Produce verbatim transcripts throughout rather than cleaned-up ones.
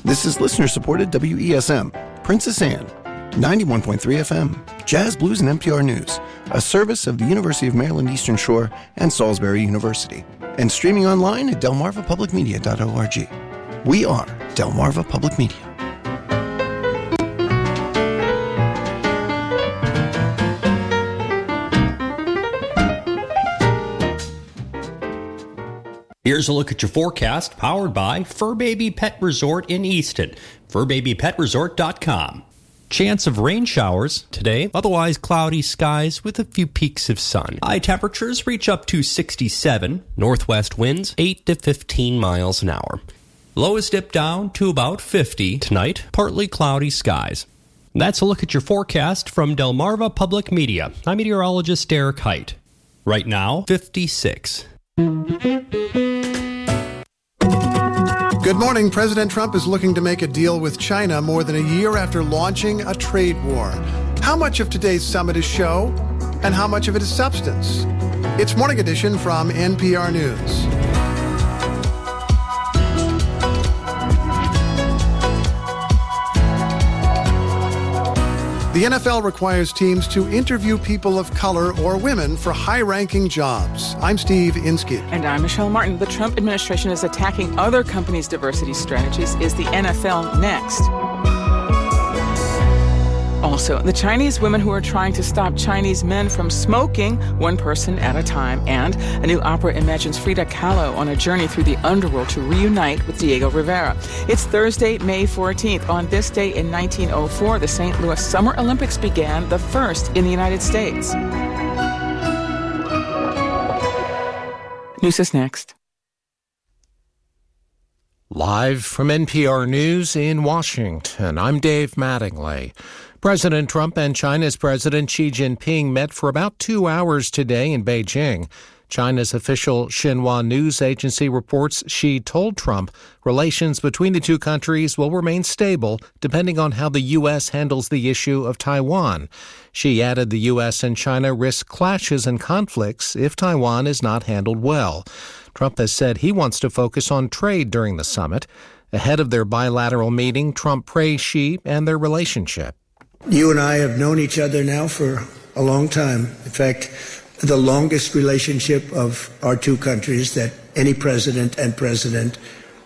This is listener-supported W E S M, Princess Anne, ninety-one point three F M, Jazz Blues and N P R News, a service of the University of Maryland Eastern Shore and Salisbury University, and streaming online at delmarva public media dot org. We are Delmarva Public Media. Here's a look at your forecast, powered by Fur Baby Pet Resort in Easton, fur baby pet resort dot com. Chance of rain showers today, otherwise cloudy skies with a few peaks of sun. High temperatures reach up to sixty-seven, northwest winds eight to fifteen miles an hour. Lows dip down to about fifty tonight, partly cloudy skies. That's a look at your forecast from Delmarva Public Media. I'm meteorologist Derek Height. Right now, fifty-six. Good morning. President Trump is looking to make a deal with China more than a year after launching a trade war. How much of today's summit is show and how much of it is substance? It's Morning Edition from N P R News. The N F L requires teams to interview people of color or women for high-ranking jobs. I'm Steve Inskeep. And I'm Michelle Martin. The Trump administration is attacking other companies' diversity strategies. Is the N F L next? Also, the Chinese women who are trying to stop Chinese men from smoking, one person at a time, and a new opera imagines Frida Kahlo on a journey through the underworld to reunite with Diego Rivera. It's Thursday, May fourteenth. On this day in nineteen oh four, the Saint Louis Summer Olympics began, the first in the United States. News is next. Live from N P R News in Washington, I'm Dave Mattingly. President Trump and China's President Xi Jinping met for about two hours today in Beijing. China's official Xinhua news agency reports Xi told Trump relations between the two countries will remain stable depending on how the U S handles the issue of Taiwan. Xi added the U S and China risk clashes and conflicts if Taiwan is not handled well. Trump has said he wants to focus on trade during the summit. Ahead of their bilateral meeting, Trump praised Xi and their relationship. You and I have known each other now for a long time. In fact, the longest relationship of our two countries that any president and president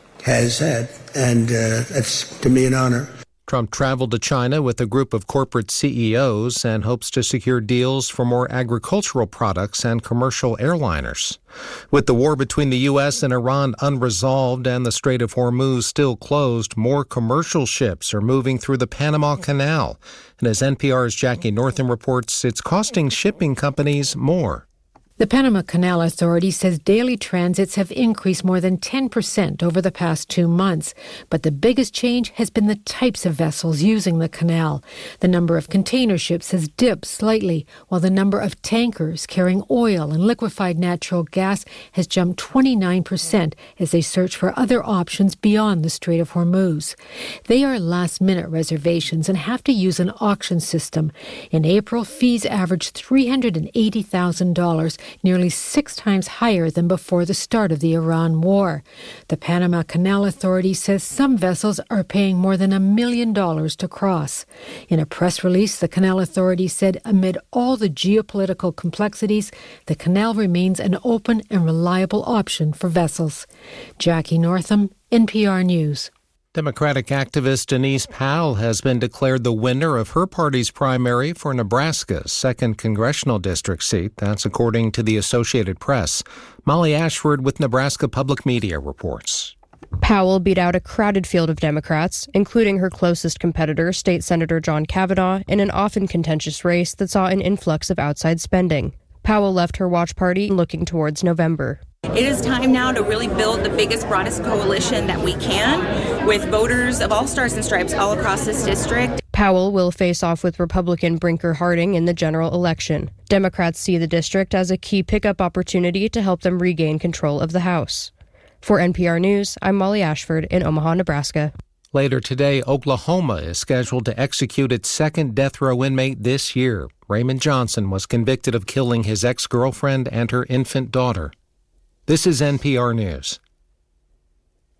has had. And uh, that's, to me, an honor. Trump traveled to China with a group of corporate C E Os and hopes to secure deals for more agricultural products and commercial airliners. With the war between the U S and Iran unresolved and the Strait of Hormuz still closed, more commercial ships are moving through the Panama Canal. And as N P R's Jackie Northam reports, it's costing shipping companies more. The Panama Canal Authority says daily transits have increased more than ten percent over the past two months. But the biggest change has been the types of vessels using the canal. The number of container ships has dipped slightly, while the number of tankers carrying oil and liquefied natural gas has jumped twenty-nine percent as they search for other options beyond the Strait of Hormuz. They are last-minute reservations and have to use an auction system. In April, fees averaged three hundred eighty thousand dollars, nearly six times higher than before the start of the Iran war. The Panama Canal Authority says some vessels are paying more than a million dollars to cross. In a press release, the Canal Authority said amid all the geopolitical complexities, the canal remains an open and reliable option for vessels. Jackie Northam, N P R News. Democratic activist Denise Powell has been declared the winner of her party's primary for Nebraska's second congressional district seat. That's according to the Associated Press. Molly Ashford with Nebraska Public Media reports. Powell beat out a crowded field of Democrats, including her closest competitor, State Senator John Kavanaugh, in an often contentious race that saw an influx of outside spending. Powell left her watch party looking towards November. It is time now to really build the biggest, broadest coalition that we can with voters of all stars and stripes all across this district. Powell will face off with Republican Brinker Harding in the general election. Democrats see the district as a key pickup opportunity to help them regain control of the House. For N P R News, I'm Molly Ashford in Omaha, Nebraska. Later today, Oklahoma is scheduled to execute its second death row inmate this year. Raymond Johnson was convicted of killing his ex-girlfriend and her infant daughter. This is N P R News.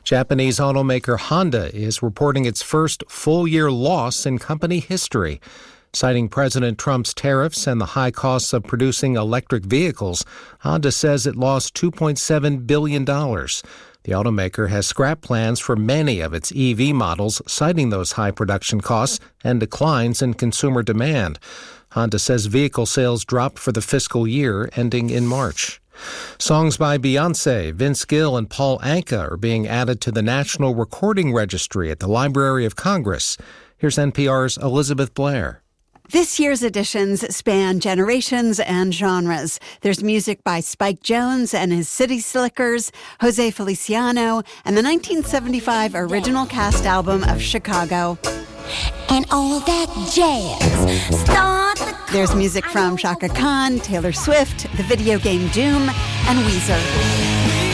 Japanese automaker Honda is reporting its first full-year loss in company history. Citing President Trump's tariffs and the high costs of producing electric vehicles, Honda says it lost two point seven billion dollars. The automaker has scrapped plans for many of its E V models, citing those high production costs and declines in consumer demand. Honda says vehicle sales dropped for the fiscal year ending in March. Songs by Beyoncé, Vince Gill, and Paul Anka are being added to the National Recording Registry at the Library of Congress. Here's N P R's Elizabeth Blair. This year's editions span generations and genres. There's music by Spike Jonze and his City Slickers, Jose Feliciano, and the nineteen seventy-five original cast album of Chicago. And all that jazz. Start the There's music from Chaka Khan, Taylor Swift, the video game Doom, and Weezer.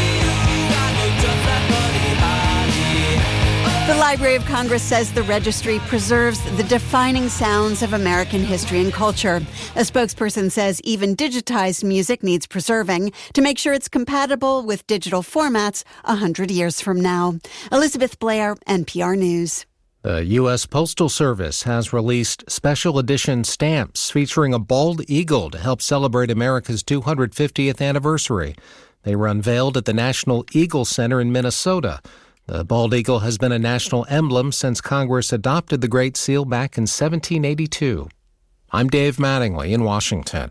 The Library of Congress says the registry preserves the defining sounds of American history and culture. A spokesperson says even digitized music needs preserving to make sure it's compatible with digital formats a hundred years from now. Elizabeth Blair, N P R News. The U S Postal Service has released special edition stamps featuring a bald eagle to help celebrate America's two hundred fiftieth anniversary. They were unveiled at the National Eagle Center in Minnesota. The bald eagle has been a national emblem since Congress adopted the Great Seal back in seventeen eighty-two. I'm Dave Mattingly in Washington.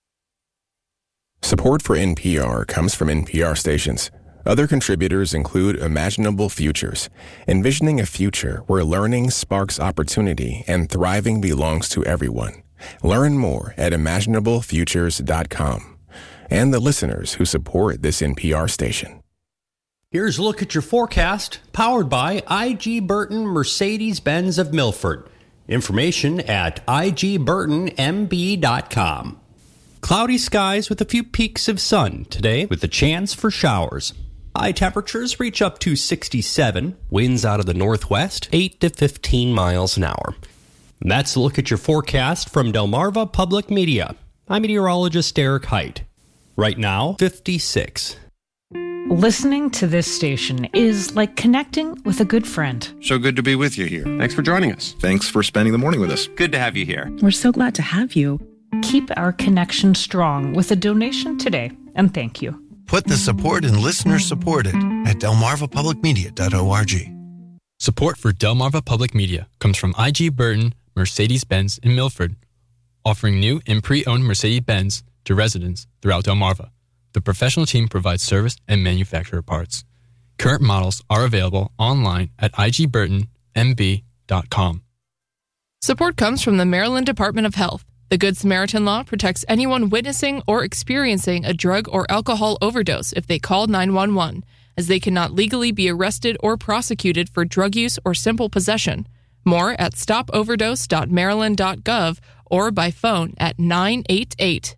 Support for N P R comes from N P R stations. Other contributors include Imaginable Futures, envisioning a future where learning sparks opportunity and thriving belongs to everyone. Learn more at imaginable futures dot com. And the listeners who support this N P R station. Here's a look at your forecast, powered by I G Burton Mercedes-Benz of Milford. Information at I G burton M B dot com. Cloudy skies with a few peaks of sun today with a chance for showers. High temperatures reach up to sixty-seven, winds out of the northwest, eight to fifteen miles an hour. And that's a look at your forecast from Delmarva Public Media. I'm meteorologist Eric Height. Right now, fifty-six. Listening to this station is like connecting with a good friend. So good to be with you here. Thanks for joining us. Thanks for spending the morning with us. Good to have you here. We're so glad to have you. Keep our connection strong with a donation today, and thank you. Put the support in listener supported at delmarva public media dot org. Support for Delmarva Public Media comes from I G Burton Mercedes-Benz in Milford, offering new and pre-owned Mercedes-Benz to residents throughout Delmarva. The professional team provides service and manufacturer parts. Current models are available online at I G burton M B dot com. Support comes from the Maryland Department of Health. The Good Samaritan Law protects anyone witnessing or experiencing a drug or alcohol overdose if they call nine one one, as they cannot legally be arrested or prosecuted for drug use or simple possession. More at stop overdose dot maryland dot gov or by phone at nine eight eight.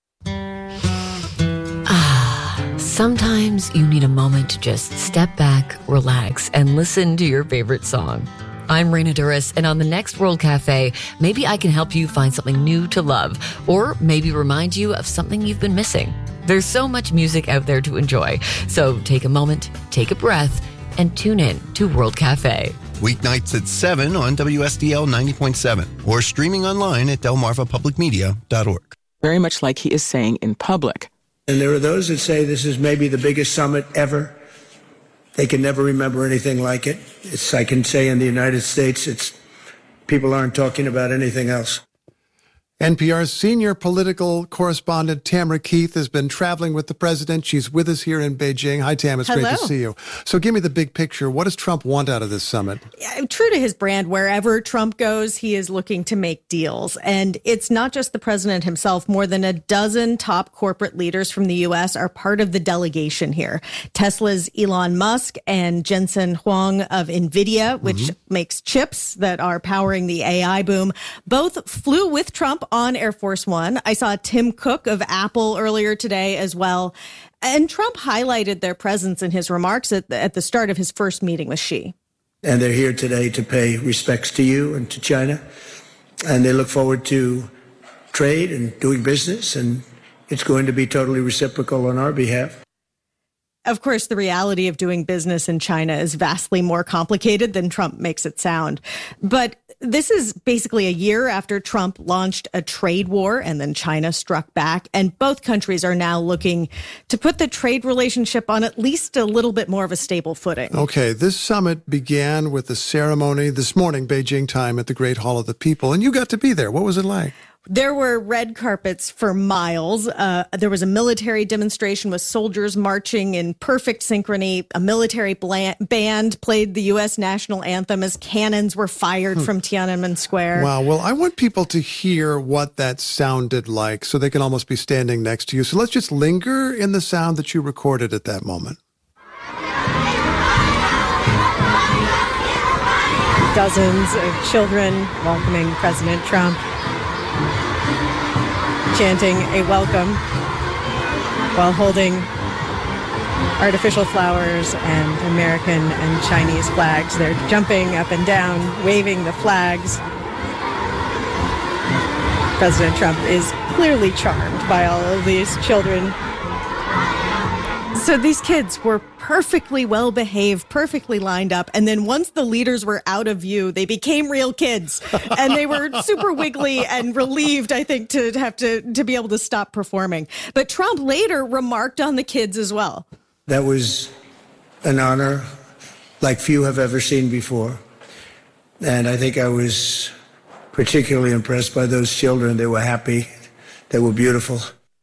Sometimes you need a moment to just step back, relax, and listen to your favorite song. I'm Raina Duras, and on the next World Cafe, maybe I can help you find something new to love, or maybe remind you of something you've been missing. There's so much music out there to enjoy, so take a moment, take a breath, and tune in to World Cafe. Weeknights at seven on W S D L ninety point seven, or streaming online at delmarva public media dot org. Very much like he is saying in public. And there are those that say this is maybe the biggest summit ever. They can never remember anything like it. It's, I can say in the United States, it's people aren't talking about anything else. N P R's senior political correspondent, Tamara Keith, has been traveling with the president. She's with us here in Beijing. Hi, Tam. It's Hello. Great to see you. So give me the big picture. What does Trump want out of this summit? True to his brand, wherever Trump goes, he is looking to make deals. And it's not just the president himself. More than a dozen top corporate leaders from the U S are part of the delegation here. Tesla's Elon Musk and Jensen Huang of NVIDIA, which mm-hmm. makes chips that are powering the A I boom, both flew with Trump on Air Force One. I saw Tim Cook of Apple earlier today as well. And Trump highlighted their presence in his remarks at the, at the start of his first meeting with Xi. And they're here today to pay respects to you and to China. And they look forward to trade and doing business. And it's going to be totally reciprocal on our behalf. of course, the reality of doing business in China is vastly more complicated than Trump makes it sound. But this is basically a year after Trump launched a trade war and then China struck back. And both countries are now looking to put the trade relationship on at least a little bit more of a stable footing. Okay, this summit began with a ceremony this morning, Beijing time, at the Great Hall of the People. And you got to be there. What was it like? There were red carpets for miles. Uh, there was a military demonstration with soldiers marching in perfect synchrony. A military bland- band played the U S national anthem as cannons were fired hmm. from Tiananmen Square. Wow. Well, I want people to hear what that sounded like so they can almost be standing next to you. So let's just linger in the sound that you recorded at that moment. Dozens of children welcoming President Trump, chanting a welcome while holding artificial flowers and American and Chinese flags. They're jumping up and down, waving the flags. President Trump is clearly charmed by all of these children. So these kids were perfectly well behaved, perfectly lined up. And then once the leaders were out of view, they became real kids. And they were super wiggly and relieved, I think, to have to, to be able to stop performing. But Trump later remarked on the kids as well. That was an honor like few have ever seen before. And I think I was particularly impressed by those children. They were happy. They were beautiful.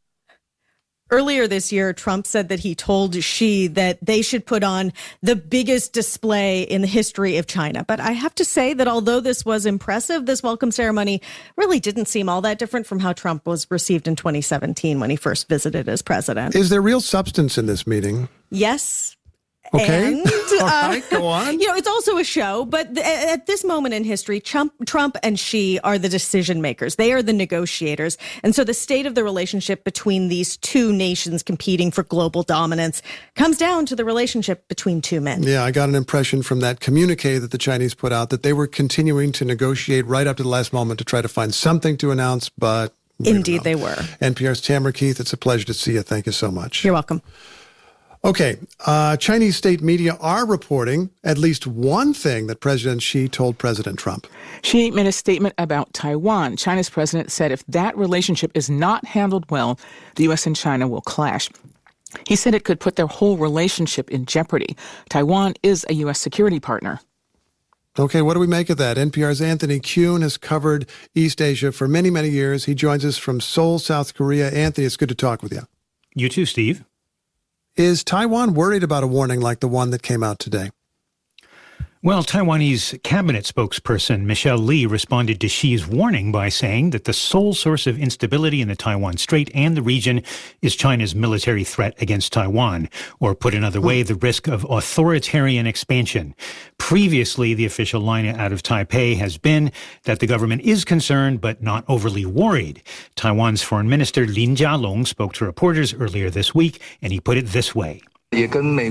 Earlier this year, Trump said that he told Xi that they should put on the biggest display in the history of China. But I have to say that although this was impressive, this welcome ceremony really didn't seem all that different from how Trump was received in twenty seventeen when he first visited as president. Is there real substance in this meeting? Yes. Okay. And, uh, all right, go on. You know, it's also a show, but th- at this moment in history, Trump, Trump and Xi are the decision makers. They are the negotiators. And so the state of the relationship between these two nations competing for global dominance comes down to the relationship between two men. Yeah, I got an impression from that communique that the Chinese put out that they were continuing to negotiate right up to the last moment to try to find something to announce, but... Indeed, they were. N P R's Tamara Keith, it's a pleasure to see you. Thank you so much. You're welcome. Okay, uh, Chinese state media are reporting at least one thing that President Xi told President Trump. Xi made a statement about Taiwan. China's president said if that relationship is not handled well, the U S and China will clash. He said it could put their whole relationship in jeopardy. Taiwan is a U S security partner. Okay, what do we make of that? N P R's Anthony Kuhn has covered East Asia for many, many years. He joins us from Seoul, South Korea. Anthony, it's good to talk with you. You too, Steve. Is Taiwan worried about a warning like the one that came out today? Well, Taiwanese cabinet spokesperson Michelle Lee responded to Xi's warning by saying that the sole source of instability in the Taiwan Strait and the region is China's military threat against Taiwan, or put another way, the risk of authoritarian expansion. Previously, the official line out of Taipei has been that the government is concerned but not overly worried. Taiwan's Foreign Minister Lin Jialong spoke to reporters earlier this week, and he put it this way. We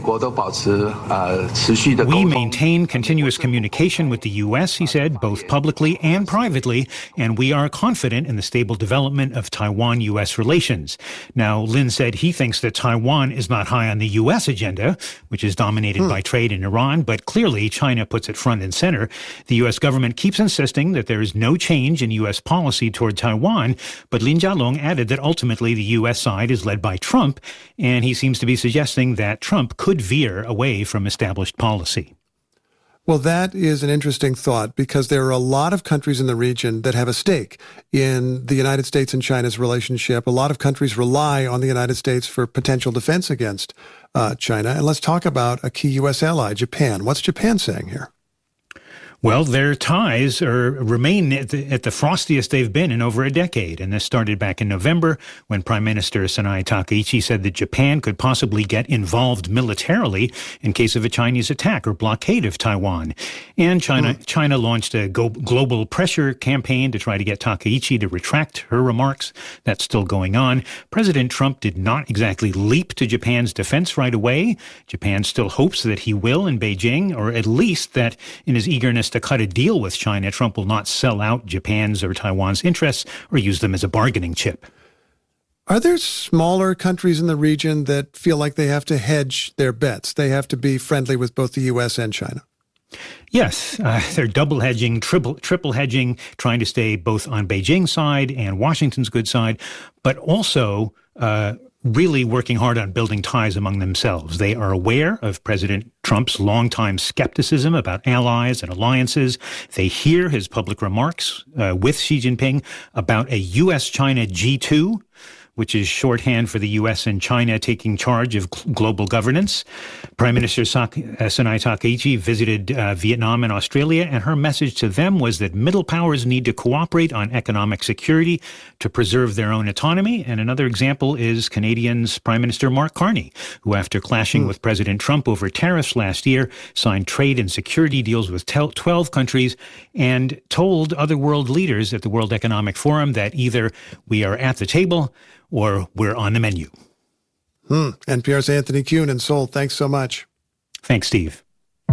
maintain continuous communication with the U S, he said, both publicly and privately, and we are confident in the stable development of Taiwan-U S relations. Now, Lin said he thinks that Taiwan is not high on the U S agenda, which is dominated hmm. by trade in Iran, but clearly China puts it front and center. The U S government keeps insisting that there is no change in U S policy toward Taiwan, but Lin Jialong added that ultimately the U S side is led by Trump, and he seems to be suggesting that Trump could veer away from established policy. Well, that is an interesting thought because there are a lot of countries in the region that have a stake in the United States and China's relationship. A lot of countries rely on the United States for potential defense against uh, China. And let's talk about a key U S ally, Japan. What's Japan saying here? Well, their ties are, remain at the, at the frostiest they've been in over a decade. And this started back in November when Prime Minister Sanae Takaichi said that Japan could possibly get involved militarily in case of a Chinese attack or blockade of Taiwan. And China, mm. China launched a go- global pressure campaign to try to get Takaichi to retract her remarks. That's still going on. President Trump did not exactly leap to Japan's defense right away. Japan still hopes that he will in Beijing, or at least that in his eagerness to cut a deal with China, Trump will not sell out Japan's or Taiwan's interests or use them as a bargaining chip. Are there smaller countries in the region that feel like they have to hedge their bets? They have to be friendly with both the U S and China? Yes, uh, they're double hedging, triple triple hedging, trying to stay both on Beijing's side and Washington's good side, but also uh, really working hard on building ties among themselves. They are aware of President Trump's longtime skepticism about allies and alliances. They hear his public remarks uh, with Xi Jinping about a U S China G two, which is shorthand for the U S and China taking charge of global governance. Prime Minister Sanai Takaichi visited uh, Vietnam and Australia, and her message to them was that middle powers need to cooperate on economic security to preserve their own autonomy. And another example is Canadian's Prime Minister Mark Carney, who, after clashing mm. with President Trump over tariffs last year, signed trade and security deals with twelve countries and told other world leaders at the World Economic Forum that either we are at the table or we're on the menu. Hmm. N P R's Anthony Kuhn in Seoul. Thanks so much. Thanks, Steve.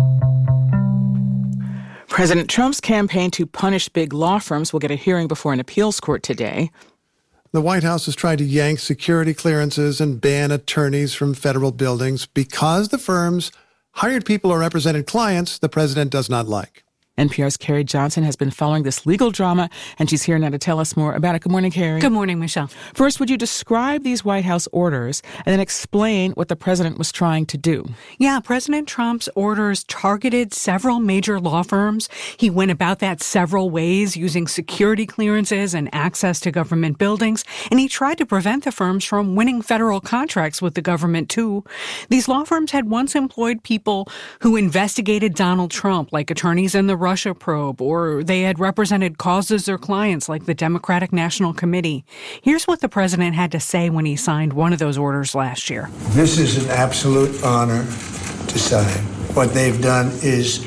President Trump's campaign to punish big law firms will get a hearing before an appeals court today. The White House has tried to yank security clearances and ban attorneys from federal buildings because the firms hired people or represented clients the president does not like. N P R's Carrie Johnson has been following this legal drama, and she's here now to tell us more about it. Good morning, Carrie. Good morning, Michelle. First, would you describe these White House orders and then explain what the president was trying to do? Yeah, President Trump's orders targeted several major law firms. He went about that several ways, using security clearances and access to government buildings, and he tried to prevent the firms from winning federal contracts with the government, too. These law firms had once employed people who investigated Donald Trump, like attorneys in the Russia probe, or they had represented causes or clients like the Democratic National Committee. Here's what the president had to say when he signed one of those orders last year. This is an absolute honor to sign. What they've done is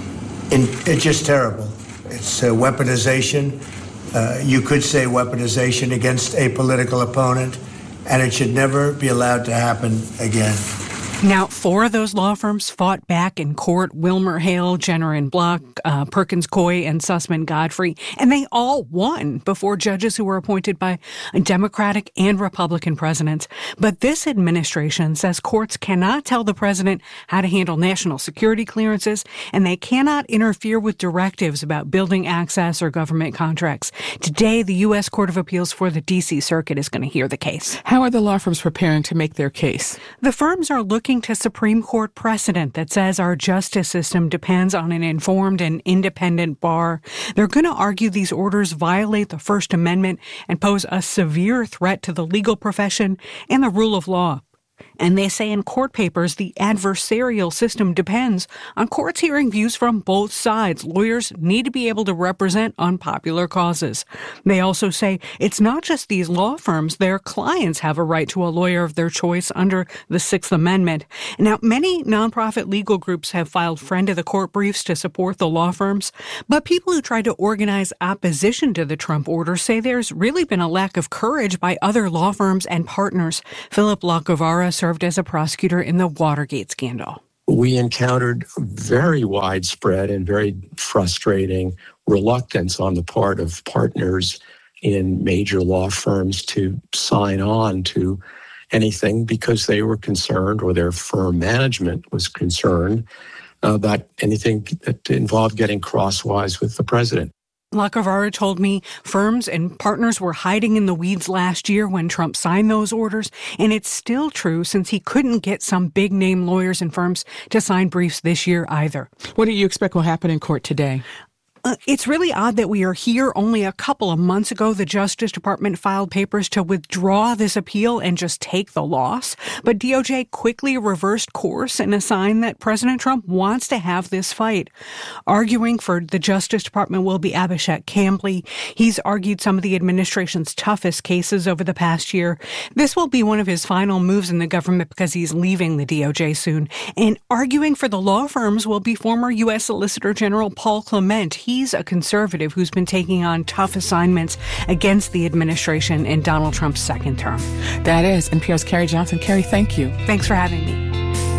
in, it's just terrible. It's uh, weaponization. Uh, you could say weaponization against a political opponent, and it should never be allowed to happen again. Now, four of those law firms fought back in court: Wilmer Hale, Jenner and Block, uh, Perkins Coie, and Sussman Godfrey, and they all won before judges who were appointed by Democratic and Republican presidents. But this administration says courts cannot tell the president how to handle national security clearances, and they cannot interfere with directives about building access or government contracts. Today, the U S Court of Appeals for the D C Circuit is going to hear the case. How are the law firms preparing to make their case? The firms are looking to Supreme Court precedent that says our justice system depends on an informed and independent bar. They're going to argue these orders violate the First Amendment and pose a severe threat to the legal profession and the rule of law. And they say in court papers the adversarial system depends on courts hearing views from both sides. Lawyers need to be able to represent unpopular causes. They also say it's not just these law firms. Their clients have a right to a lawyer of their choice under the Sixth Amendment. Now, many nonprofit legal groups have filed friend of the court briefs to support the law firms, but people who tried to organize opposition to the Trump order say there's really been a lack of courage by other law firms and partners. Philip Lacovara served as a prosecutor in the Watergate scandal. We encountered very widespread and very frustrating reluctance on the part of partners in major law firms to sign on to anything because they were concerned, or their firm management was concerned, about anything that involved getting crosswise with the president. Lacovara told me firms and partners were hiding in the weeds last year when Trump signed those orders, and it's still true since he couldn't get some big-name lawyers and firms to sign briefs this year either. What do you expect will happen in court today? Uh, it's really odd that we are here. Only a couple of months ago, the Justice Department filed papers to withdraw this appeal and just take the loss. But D O J quickly reversed course in a sign that President Trump wants to have this fight. Arguing for the Justice Department will be Abhishek Kamble. He's argued some of the administration's toughest cases over the past year. This will be one of his final moves in the government because he's leaving the D O J soon. And arguing for the law firms will be former U S Solicitor General Paul Clement. He He's a conservative who's been taking on tough assignments against the administration in Donald Trump's second term. That is N P R's Carrie Johnson. Carrie, thank you. Thanks for having me.